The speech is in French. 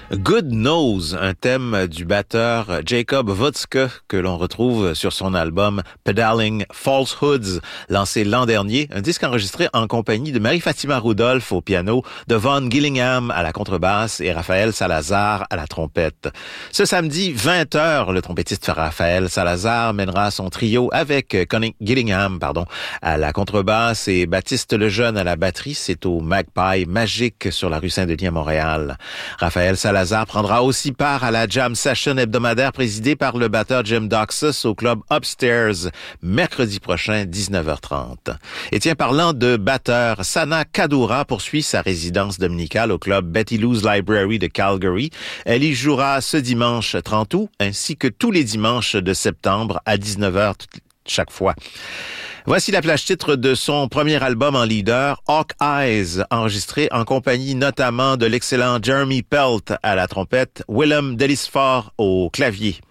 Good Knows, un thème du batteur Jacob Wutzke que l'on retrouve sur son album Pedaling Falsehoods, lancé l'an dernier, un disque enregistré en compagnie de Marie-Fatima Rudolph au piano, de Vaughn Gillingham à la contrebasse et Raphaël Salazar à la trompette. Ce samedi, 20h, le trompettiste Raphaël Salazar mènera son trio avec Connie Gillingham, à la contrebasse et Baptiste Lejeune à la batterie. C'est au Magpie Magique sur la rue Saint-Denis à Montréal. Raphaël Salazar prendra aussi part à la jam session hebdomadaire présidée par le batteur Jim Doxus au club Upstairs, mercredi prochain, 19h30. Et tiens, parlant de batteur, Sana Kadura poursuit sa résidence dominicale au club Betty Lou's Library de Calgary. Elle y jouera ce dimanche 30 août, ainsi que tous les dimanches de septembre à 19h chaque fois. Voici la plage titre de son premier album en leader, Hawk Eyes, enregistré en compagnie notamment de l'excellent Jeremy Pelt à la trompette, Willem Delisfort au clavier.